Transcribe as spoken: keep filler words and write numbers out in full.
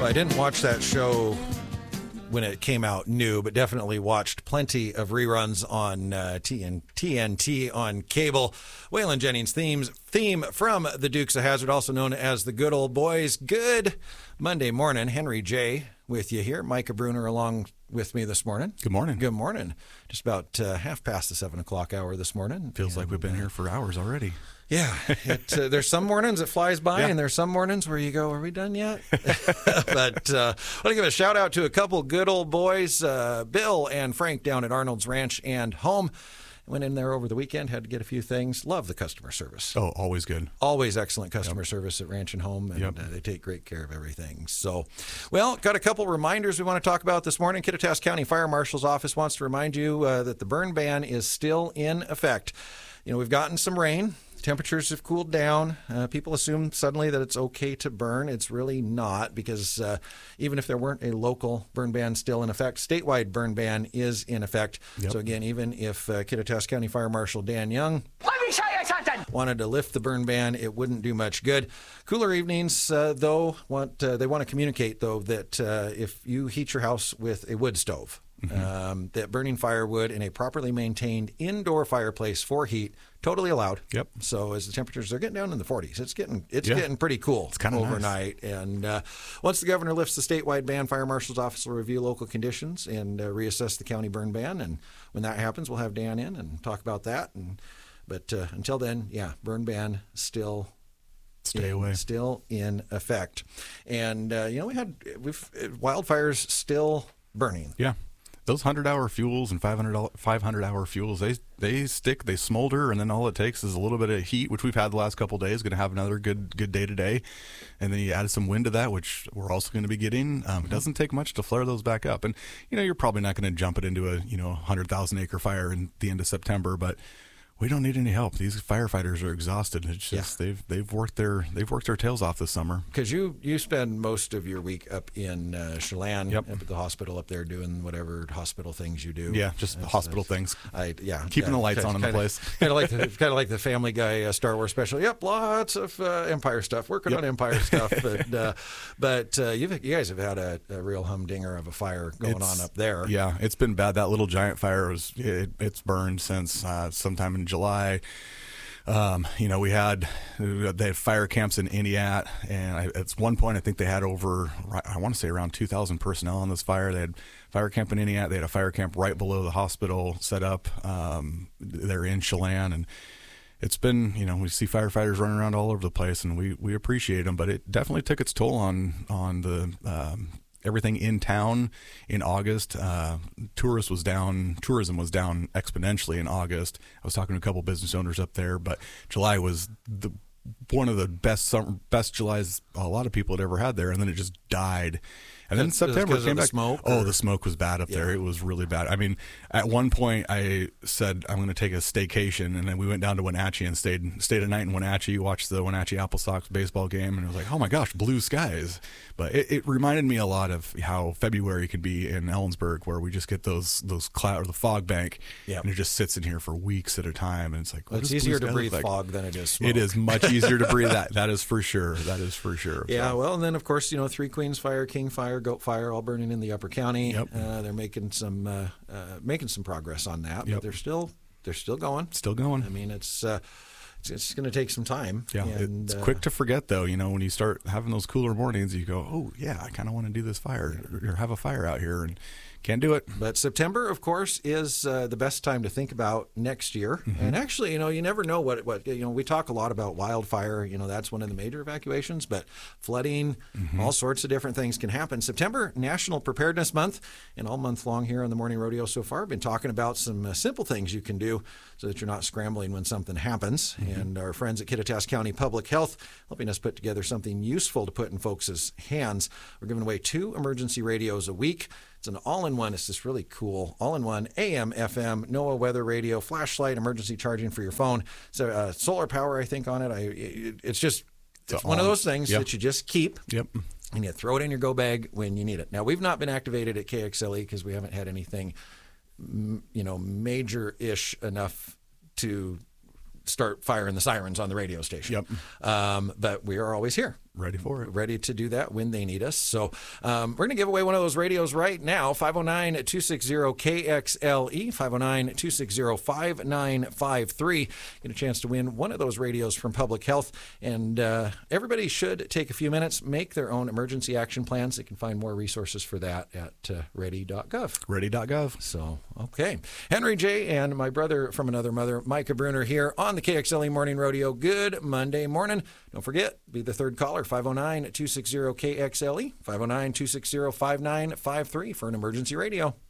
Well, I didn't watch that show when it came out new, but definitely watched plenty of reruns on uh, T N T on cable. Waylon Jennings themes theme from the Dukes of Hazzard, also known as the Good Old Boys. Good Monday morning. Henry J. with you here. Micah Bruner along with me this morning. Good morning. Good morning. Just about uh, half past the seven o'clock hour this morning. Feels and, like we've been here for hours already. Yeah, it, uh, there's some mornings it flies by, yeah. and there's some mornings where you go, "Are we done yet?" But uh, I want to give a shout out to a couple good old boys, uh, Bill and Frank down at Arnold's Ranch and Home. Went in there over the weekend, had to get a few things. Love the customer service. Oh, always good. Always excellent customer yep. service at Ranch and Home, and yep. uh, they take great care of everything. So, well, got a couple reminders we want to talk about this morning. Kittitas County Fire Marshal's Office wants to remind you uh, that the burn ban is still in effect. You know, we've gotten some rain. Temperatures have cooled down. Uh, people assume suddenly that it's okay to burn. It's really not, because uh, even if there weren't a local burn ban still in effect, statewide burn ban is in effect. Yep. So again, even if uh, Kittitas County Fire Marshal Dan Young Let me show you something. wanted to lift the burn ban, it wouldn't do much good. Cooler evenings, uh, though, want uh, they want to communicate, though, that uh, if you heat your house with a wood stove, Mm-hmm. Um, that burning firewood in a properly maintained indoor fireplace for heat, totally allowed. Yep. So as the temperatures are getting down in the forties, it's getting it's yeah. getting pretty cool it's kinda overnight. Nice. And uh, once the governor lifts the statewide ban, Fire Marshal's Office will review local conditions and uh, reassess the county burn ban. And when that happens, we'll have Dan in and talk about that. And but uh, until then, yeah, burn ban still. Stay in, away. Still in effect. And uh, you know, we had we've wildfires still burning. Yeah. Those hundred-hour fuels and five hundred-hour fuels, they they stick, they smolder, and then all it takes is a little bit of heat, which we've had the last couple of days. Going to have another good good day today, and then you add some wind to that, which we're also going to be getting. Um, mm-hmm. It doesn't take much to flare those back up, and you know you're probably not going to jump it into a you know hundred thousand acre fire in the end of September, but we don't need any help. These firefighters are exhausted. It's just yeah. they've they've worked their they've worked their tails off this summer. Because you you spend most of your week up in uh, Chelan, yep. up at the hospital up there doing whatever hospital things you do. Yeah, just that's, hospital that's, things. I yeah, keeping yeah, the lights on in the kinda, place. Kind of like the kind of like the Family Guy uh, Star Wars special. Yep, lots of uh, Empire stuff. Working yep. on Empire stuff, but uh, but uh, you've, you guys have had a, a real humdinger of a fire going it's, on up there. Yeah, it's been bad. That little giant fire was it, it's burned since uh, sometime in July. Um, you know, we had they had fire camps in Entiat, and I, at one point I think they had over I want to say around two thousand personnel on this fire. They had fire camp in Entiat. They had a fire camp right below the hospital set up. Um, they're in Chelan, and it's been you know we see firefighters running around all over the place, and we we appreciate them, but it definitely took its toll on on the. Um, Everything in town in August, uh, tourist was down. Tourism was down exponentially in August. I was talking to a couple business owners up there, but July was the one of the best summer, best Julys a lot of people had ever had there, and then it just died. And then That's, September came back. Smoke, oh, the smoke was bad up yeah. there. It was really bad. I mean, at one point I said I'm going to take a staycation, and then we went down to Wenatchee and stayed stayed a night in Wenatchee. Watched the Wenatchee Apple Sox baseball game, and it was like, oh my gosh, blue skies. But it, it reminded me a lot of how February could be in Ellensburg, where we just get those those cloud or the fog bank, yep. and it just sits in here for weeks at a time, and it's like well, it's easier to breathe like? fog than it is smoke. It is much easier to breathe that. That is for sure. That is for sure. Yeah. So. Well, and then of course you know Three Queens Fire, King Fire, Goat Fire, all burning in the Upper County. Yep. Uh, they're making some uh, uh, making some progress on that, yep. but they're still they're still going. Still going. I mean, it's uh, it's, it's going to take some time. Yeah, and, it's uh, quick to forget though. You know, when you start having those cooler mornings, you go, "Oh yeah, I kind of want to do this fire or have a fire out here," and can't do it. But September, of course, is uh, the best time to think about next year. Mm-hmm. And actually, you know, you never know what, what, you know, we talk a lot about wildfire. You know, that's one of the major evacuations, but flooding, mm-hmm. all sorts of different things can happen. September, National Preparedness Month, and all month long here on the Morning Rodeo so far, I've been talking about some uh, simple things you can do so that you're not scrambling when something happens. Mm-hmm. And our friends at Kittitas County Public Health helping us put together something useful to put in folks' hands. We're giving away two emergency radios a week. It's an all-in-one. It's just really cool. All-in-one A M, F M, NOAA weather radio, flashlight, emergency charging for your phone. So uh, solar power, I think, on it. I it, it's just it's, it's one of those things yep. that you just keep. Yep. And you throw it in your go bag when you need it. Now we've not been activated at K X L E because we haven't had anything, you know, major-ish enough to start firing the sirens on the radio station. Yep. Um, but we are always here. Ready for it. Ready to do that when they need us. So um, we're going to give away one of those radios right now, five oh nine, two six zero, K X L E, five oh nine, two six zero, five nine five three. Get a chance to win one of those radios from Public Health. And uh, everybody should take a few minutes, make their own emergency action plans. They can find more resources for that at uh, ready dot gov. ready dot gov. So, okay. Henry J. and my brother from another mother, Micah Bruner, here on the K X L E Morning Rodeo. Good Monday morning. Don't forget, be the third caller, five oh nine, two six zero, K X L E, five oh nine, two six zero, five nine five three for an emergency radio.